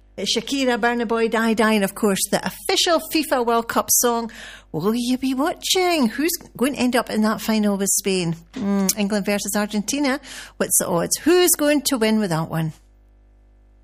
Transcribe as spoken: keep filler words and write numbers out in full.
Shakira, Burna Boy, Die Die, and of course the official FIFA World Cup song, Will You Be Watching? Who's going to end up in that final with Spain? Mm, England versus Argentina. What's the odds? Who's going to win with that one?